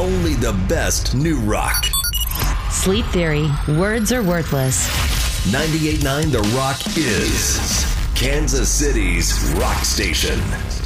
only the best new rock. Sleep Theory, words are worthless. 98.9 The Rock is Kansas City's rock station.